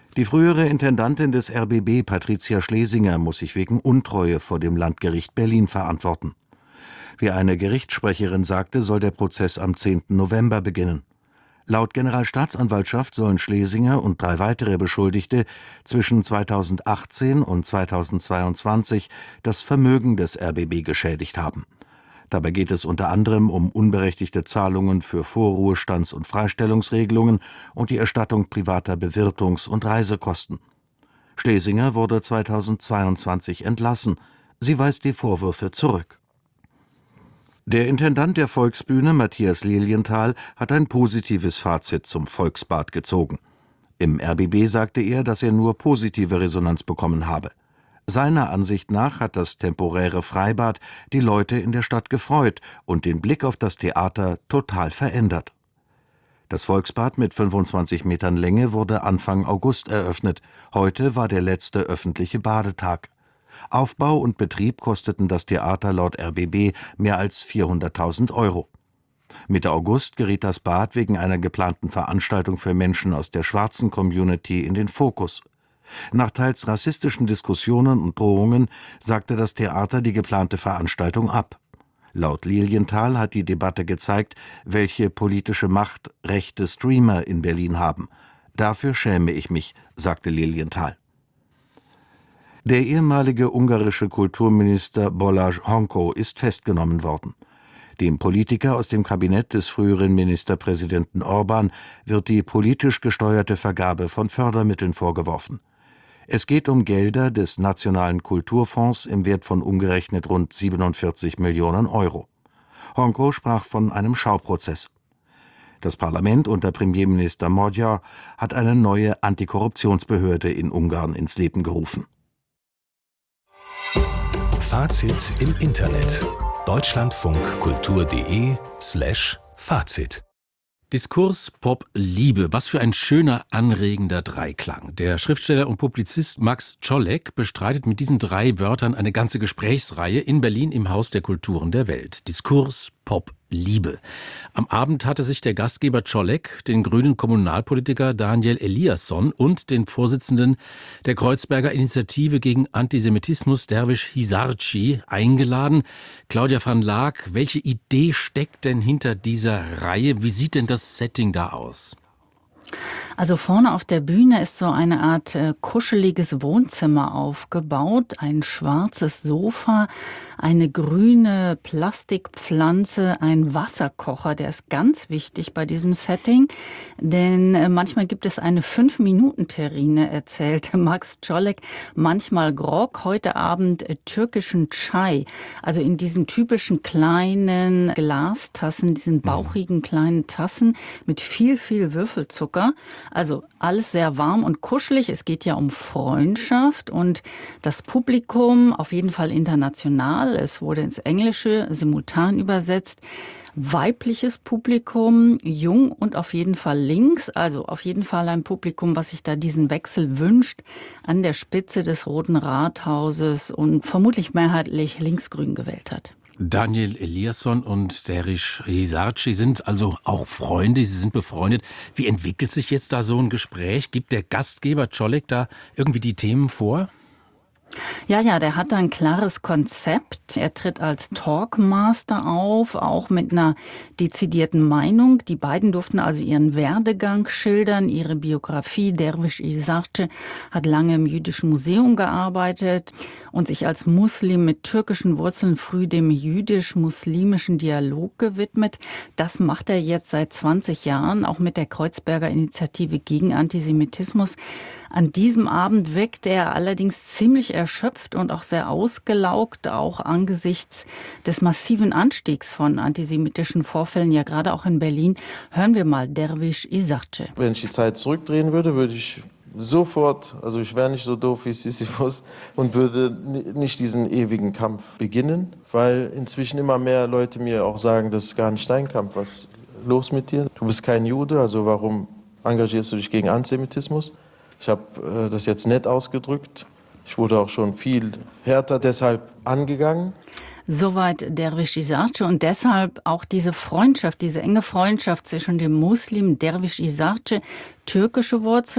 Die frühere Intendantin des RBB, Patricia Schlesinger, muss sich wegen Untreue vor dem Landgericht Berlin verantworten. Wie eine Gerichtssprecherin sagte, soll der Prozess am 10. November beginnen. Laut Generalstaatsanwaltschaft sollen Schlesinger und 3 weitere Beschuldigte zwischen 2018 und 2022 das Vermögen des RBB geschädigt haben. Dabei geht es unter anderem um unberechtigte Zahlungen für Vorruhestands- und Freistellungsregelungen und die Erstattung privater Bewirtungs- und Reisekosten. Schlesinger wurde 2022 entlassen. Sie weist die Vorwürfe zurück. Der Intendant der Volksbühne, Matthias Lilienthal, hat ein positives Fazit zum Volksbad gezogen. Im RBB sagte er, dass er nur positive Resonanz bekommen habe. Seiner Ansicht nach hat das temporäre Freibad die Leute in der Stadt gefreut und den Blick auf das Theater total verändert. Das Volksbad mit 25 Metern Länge wurde Anfang August eröffnet. Heute war der letzte öffentliche Badetag. Aufbau und Betrieb kosteten das Theater laut RBB mehr als 400.000 €. Mitte August geriet das Bad wegen einer geplanten Veranstaltung für Menschen aus der schwarzen Community in den Fokus. Nach teils rassistischen Diskussionen und Drohungen sagte das Theater die geplante Veranstaltung ab. Laut Lilienthal hat die Debatte gezeigt, welche politische Macht rechte Streamer in Berlin haben. Dafür schäme ich mich, sagte Lilienthal. Der ehemalige ungarische Kulturminister Balázs Honko ist festgenommen worden. Dem Politiker aus dem Kabinett des früheren Ministerpräsidenten Orbán wird die politisch gesteuerte Vergabe von Fördermitteln vorgeworfen. Es geht um Gelder des Nationalen Kulturfonds im Wert von umgerechnet rund 47 Millionen €. Honko sprach von einem Schauprozess. Das Parlament unter Premierminister Magyar hat eine neue Antikorruptionsbehörde in Ungarn ins Leben gerufen. Fazit im Internet. deutschlandfunkkultur.de/Fazit. Diskurs, Pop, Liebe. Was für ein schöner, anregender Dreiklang. Der Schriftsteller und Publizist Max Czolek bestreitet mit diesen 3 Wörtern eine ganze Gesprächsreihe in Berlin im Haus der Kulturen der Welt. Diskurs, Pop, Liebe. Am Abend hatte sich der Gastgeber Czolek den grünen Kommunalpolitiker Daniel Eliasson und den Vorsitzenden der Kreuzberger Initiative gegen Antisemitismus Derviş Hisarci eingeladen. Claudia van Laak, welche Idee steckt denn hinter dieser Reihe? Wie sieht denn das Setting da aus? Also vorne auf der Bühne ist so eine Art kuscheliges Wohnzimmer aufgebaut, ein schwarzes Sofa, eine grüne Plastikpflanze, ein Wasserkocher, der ist ganz wichtig bei diesem Setting, denn manchmal gibt es eine 5-Minuten-Terrine, erzählte Max Czolek, manchmal Grog, heute Abend türkischen Chai, also in diesen typischen kleinen Glastassen, diesen bauchigen kleinen Tassen mit viel Würfelzucker. Also alles sehr warm und kuschelig. Es geht ja um Freundschaft und das Publikum auf jeden Fall international. Es wurde ins Englische simultan übersetzt. Weibliches Publikum, jung und auf jeden Fall links. Also auf jeden Fall ein Publikum, was sich da diesen Wechsel wünscht an der Spitze des Roten Rathauses und vermutlich mehrheitlich linksgrün gewählt hat. Daniel Eliasson und Derviş Hisarci sind also auch Freunde, sie sind befreundet. Wie entwickelt sich jetzt da so ein Gespräch? Gibt der Gastgeber Czolek da irgendwie die Themen vor? Ja, der hat ein klares Konzept. Er tritt als Talkmaster auf, auch mit einer dezidierten Meinung. Die beiden durften also ihren Werdegang schildern, ihre Biografie. Derviş Hisarci hat lange im Jüdischen Museum gearbeitet und sich als Muslim mit türkischen Wurzeln früh dem jüdisch-muslimischen Dialog gewidmet. Das macht er jetzt seit 20 Jahren, auch mit der Kreuzberger Initiative gegen Antisemitismus. An diesem Abend wirkte er allerdings ziemlich erschöpft und auch sehr ausgelaugt, auch angesichts des massiven Anstiegs von antisemitischen Vorfällen, ja gerade auch in Berlin. Hören wir mal Derviş Hisarci. Wenn ich die Zeit zurückdrehen würde, würde ich sofort, also ich wäre nicht so doof wie Sisyphus und würde nicht diesen ewigen Kampf beginnen, weil inzwischen immer mehr Leute mir auch sagen, das ist gar nicht dein Kampf, was ist los mit dir? Du bist kein Jude, also warum engagierst du dich gegen Antisemitismus? Ich habe das jetzt nett ausgedrückt. Ich wurde auch schon viel härter deshalb angegangen. Soweit Derviş Hisarci und deshalb auch diese Freundschaft, diese enge Freundschaft zwischen dem Muslim Derviş Hisarci, türkische Wurzeln,